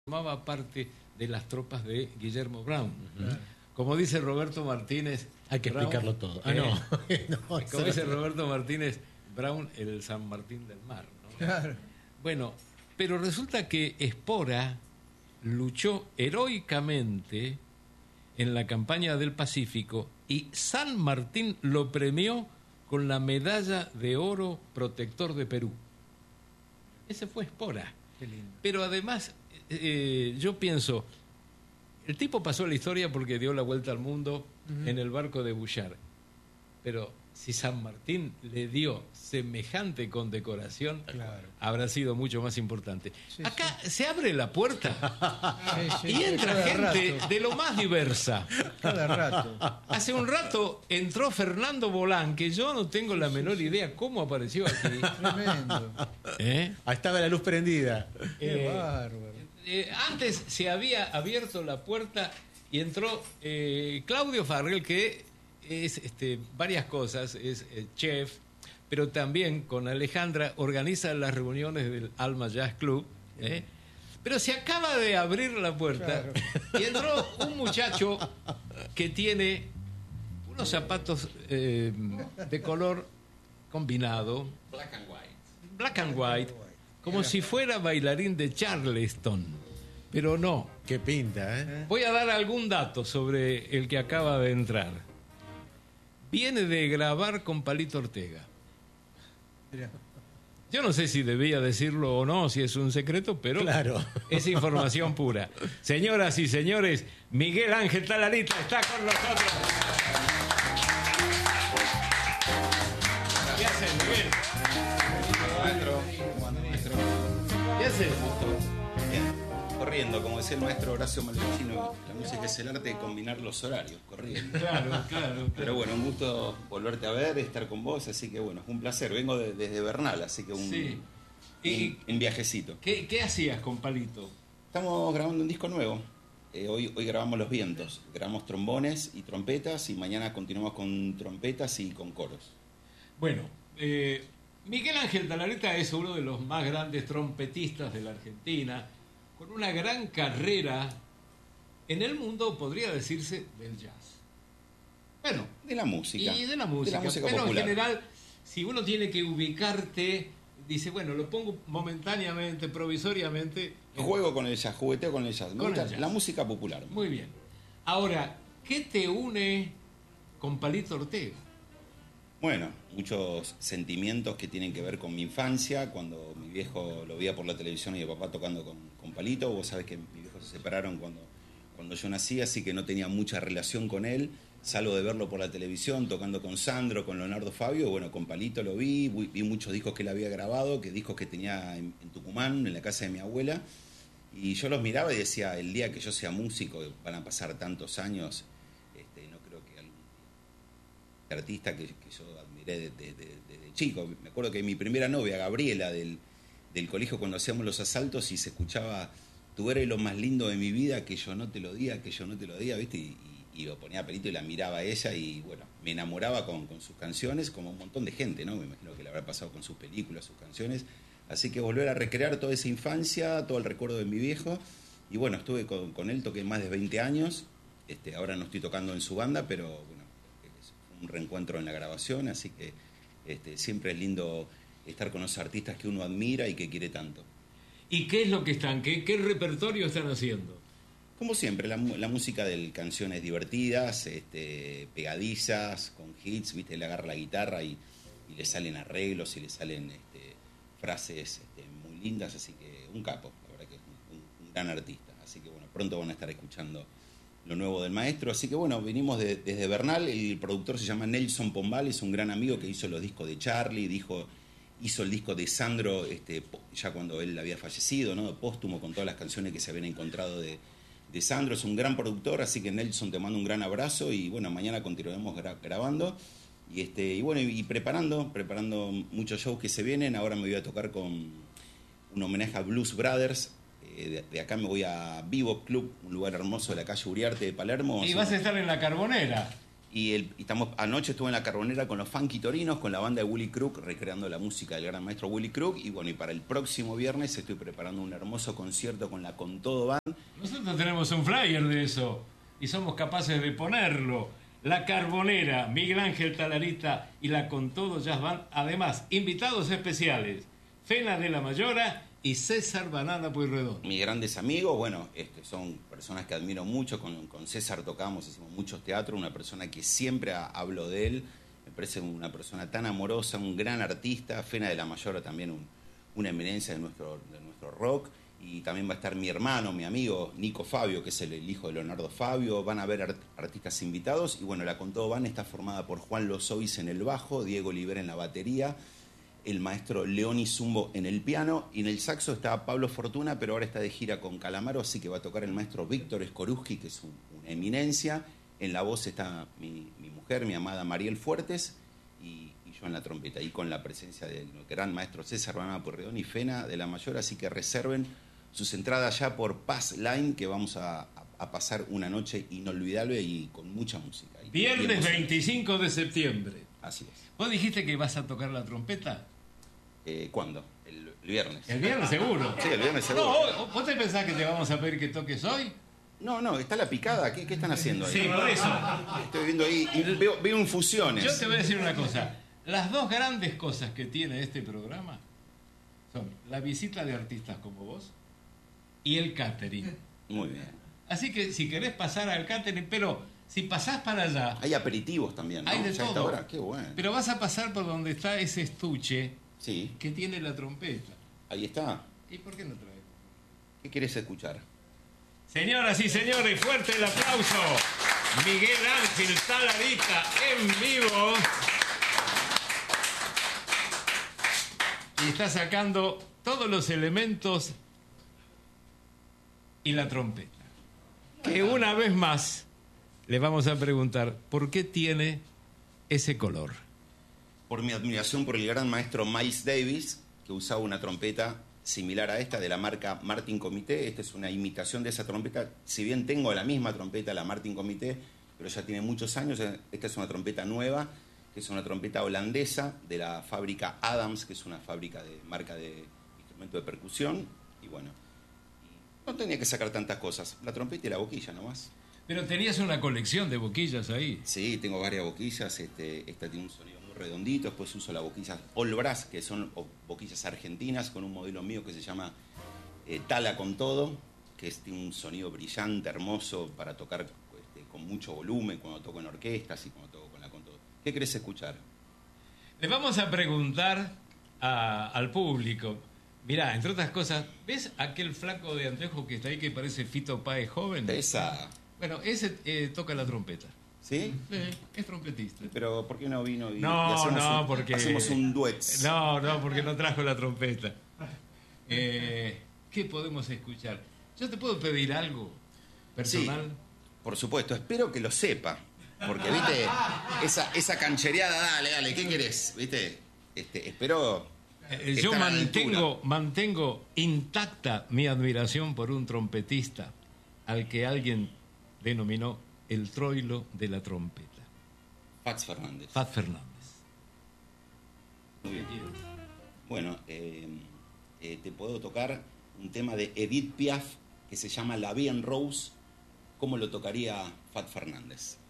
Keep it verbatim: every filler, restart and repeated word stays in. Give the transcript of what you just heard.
formaba parte de las tropas de Guillermo Brown. Uh-huh. Como dice Roberto Martínez... Hay que Brown, explicarlo todo. Ah, no. Eh, no como dice Roberto Martínez, Brown, el San Martín del Mar, ¿no? Claro. Bueno, pero resulta que Espora luchó heroicamente en la campaña del Pacífico y San Martín lo premió con la medalla de oro protector de Perú. Ese fue Espora. Qué lindo. Pero además, eh, yo pienso, el tipo pasó la historia porque dio la vuelta al mundo uh-huh. en el barco de Bouchard. Pero si San Martín le dio semejante condecoración, claro. habrá sido mucho más importante. Sí, Acá sí. se abre la puerta sí, sí, y entra gente rato. de lo más diversa. Cada rato. Hace un rato entró Fernando Bolán, que yo no tengo la menor sí, sí. idea cómo apareció aquí. Tremendo. ¿Eh? Ahí estaba la luz prendida. Qué eh, bárbaro. Eh, antes se había abierto la puerta y entró eh, Claudio Farrell, que es este, varias cosas, es eh, chef, pero también con Alejandra organiza las reuniones del Alma Jazz Club, ¿eh? Pero se acaba de abrir la puerta claro. y entró un muchacho que tiene unos zapatos eh, de color combinado, black and white, black and white, como si fuera bailarín de Charleston, pero no. Qué pinta, ¿eh? Voy a dar algún dato sobre el que acaba de entrar. Viene de grabar con Palito Ortega. Yo no sé si debía decirlo o no, si es un secreto, pero claro. es información pura. Señoras y señores, Miguel Ángel Talarita está con nosotros. ¿Qué haces, Miguel? ¿Qué haces? Bien. Corriendo, como decía el maestro Horacio Malvecino, la música es el arte de combinar los horarios, corriendo. Claro, claro, claro. Pero bueno, un gusto volverte a ver, estar con vos, así que bueno, un placer. Vengo de, desde Bernal, así que un, sí. ¿Y un, un viajecito. ¿Qué, qué hacías con Palito? Estamos grabando un disco nuevo. Eh, hoy, hoy grabamos Los Vientos, grabamos trombones y trompetas y mañana continuamos con trompetas y con coros. Bueno, eh, Miguel Ángel Talarita es uno de los más grandes trompetistas de la Argentina, con una gran carrera en el mundo, podría decirse, del jazz. Bueno, de la música. Y de la música. De la música Pero popular. En general, si uno tiene que ubicarte, dice, bueno, lo pongo momentáneamente, provisoriamente. En... Juego con el jazz, jugueteo con el jazz. Me con gusta el jazz. La música popular. Muy bien. Ahora, ¿qué te une con Palito Ortega? Bueno, muchos sentimientos que tienen que ver con mi infancia, cuando mi viejo lo veía por la televisión y mi papá tocando con, con Palito. Vos sabés que mis viejos se separaron cuando, cuando yo nací, así que no tenía mucha relación con él, salvo de verlo por la televisión, tocando con Sandro, con Leonardo Fabio. Bueno, con Palito lo vi, vi muchos discos que él había grabado, que discos que tenía en, en Tucumán, en la casa de mi abuela, y yo los miraba y decía, el día que yo sea músico, van a pasar tantos años, este, no creo que algún artista que, que yo admiré desde de, de, de, de chico. Me acuerdo que mi primera novia, Gabriela, del, del colegio, cuando hacíamos los asaltos y se escuchaba, tú eres lo más lindo de mi vida, que yo no te lo diga, que yo no te lo diga, ¿viste? Y, y, y lo ponía a Pelito y la miraba a ella y, bueno, me enamoraba con, con sus canciones, como un montón de gente, ¿no? Me imagino que le habrá pasado con sus películas, sus canciones. Así que volver a recrear toda esa infancia, todo el recuerdo de mi viejo. Y bueno, estuve con, con él, toqué más de veinte años. Este, ahora no estoy tocando en su banda, pero bueno, un reencuentro en la grabación, así que este, siempre es lindo estar con los artistas que uno admira y que quiere tanto. ¿Y qué es lo que están? ¿Qué, qué repertorio están haciendo? Como siempre, la, la música de canciones divertidas, este, pegadizas, con hits, ¿viste? Le agarra la guitarra y, y le salen arreglos y le salen este, frases este, muy lindas, así que un capo, la verdad que es un, un, un gran artista. Así que bueno, pronto van a estar escuchando lo nuevo del maestro, así que bueno, venimos de, desde Bernal. El productor se llama Nelson Pombal, es un gran amigo que hizo los discos de Charlie, dijo, hizo el disco de Sandro este, ya cuando él había fallecido, ¿no? Póstumo, con todas las canciones que se habían encontrado de, de Sandro. Es un gran productor, así que Nelson, te mando un gran abrazo y bueno, mañana continuaremos gra grabando y, este, y bueno, y preparando, preparando muchos shows que se vienen. Ahora me voy a tocar con un homenaje a Blues Brothers. De, de acá me voy a Vivo Club, un lugar hermoso de la calle Uriarte de Palermo. Y vas a estar en la Carbonera. Y, el, y estamos, anoche estuve en la Carbonera con los Funky Torinos, con la banda de Willy Crook, recreando la música del gran maestro Willy Crook. Y bueno, y para el próximo viernes estoy preparando un hermoso concierto con la Con Todo Band. Nosotros tenemos un flyer de eso y somos capaces de ponerlo. La Carbonera, Miguel Ángel Talarita y la Con Todo Jazz Band. Además, invitados especiales, Fena de la Mayora y César Banana Pueyrredón. Mis grandes amigos, bueno, este, son personas que admiro mucho. Con, con César tocamos, hicimos muchos teatros. Una persona que siempre ha, hablo de él. Me parece una persona tan amorosa, un gran artista. Fena de la Mayora también un, una eminencia de nuestro, de nuestro rock. Y también va a estar mi hermano, mi amigo Nico Fabio, que es el, el hijo de Leonardo Fabio. Van a haber art, artistas invitados. Y bueno, la Con Todo Band está formada por Juan Lozois en el bajo, Diego Olivera en la batería, el maestro Leoni Zumbo en el piano, y en el saxo está Pablo Fortuna, pero ahora está de gira con Calamaro, así que va a tocar el maestro Víctor Skorupski, que es un, una eminencia. En la voz está mi, mi mujer, mi amada Mariel Fuertes, y, y yo en la trompeta, y con la presencia del gran maestro César Banana Pueyrredón y Fena de la Mayora, así que reserven sus entradas ya por Pass Line, que vamos a, a, a pasar una noche inolvidable y con mucha música. Y, Viernes y veinticinco de septiembre. Así es. ¿Vos dijiste que vas a tocar la trompeta? Eh, ¿Cuándo? El, el viernes. El viernes seguro. Sí, el viernes seguro. No, ¿vos te pensás que te vamos a pedir que toques hoy? No, no, está la picada. ¿Qué, qué están haciendo ahí? Sí, por eso. Estoy viendo ahí, y veo, veo infusiones. Yo te voy a decir una cosa. Las dos grandes cosas que tiene este programa son la visita de artistas como vos y el catering. Muy bien. Así que si querés pasar al catering, pero si pasás para allá, Hay aperitivos también, ¿no? hay de Ya a esta todo. hora. Qué bueno. Pero vas a pasar por donde está ese estuche Sí, que tiene la trompeta. ahí está. ¿Y por qué no traes? ¿Qué querés escuchar? Señoras y señores, fuerte el aplauso. Miguel Ángel Talarita en vivo. Y está sacando todos los elementos y la trompeta. Que una vez más le vamos a preguntar por qué tiene ese color. Por mi admiración por el gran maestro Miles Davis, que usaba una trompeta similar a esta de la marca Martin Comité. Esta es una imitación de esa trompeta. Si bien tengo la misma trompeta, la Martin Comité, pero ya tiene muchos años. Esta es una trompeta nueva, que es una trompeta holandesa de la fábrica Adams, que es una fábrica de marca de instrumento de percusión. Y bueno, no tenía que sacar tantas cosas. La trompeta y la boquilla nomás. Pero tenías una colección de boquillas ahí. Sí, tengo varias boquillas. Este, esta tiene un sonido muy redondito. Después uso las boquillas All Brass, que son boquillas argentinas, con un modelo mío que se llama eh, Tala con Todo, que es, tiene un sonido brillante, hermoso, para tocar este, con mucho volumen, cuando toco en orquestas y cuando toco con la con todo. ¿Qué querés escuchar? Le vamos a preguntar a- al público. Mirá, entre otras cosas, ¿ves aquel flaco de anteojos que está ahí que parece Fito Páez joven? Esa. Bueno, ese eh, toca la trompeta. ¿Sí? Sí, es trompetista. Pero ¿por qué no vino y, No, y hacemos, no, un, porque... hacemos un duet? No, no, porque no trajo la trompeta. Eh, ¿Qué podemos escuchar? ¿Yo te puedo pedir algo personal? Sí, por supuesto. Espero que lo sepa. Porque, viste, esa, esa canchereada, dale, dale, ¿qué querés? ¿Viste? Este, espero... Eh, Yo estar a la mantengo, altura. mantengo intacta mi admiración por un trompetista al que alguien denominó el troilo de la trompeta, Fats Fernández. Fat Fernández. Muy bien. Bueno, eh, eh, te puedo tocar un tema de Edith Piaf que se llama La Vie en Rose, como lo tocaría Fat Fernández.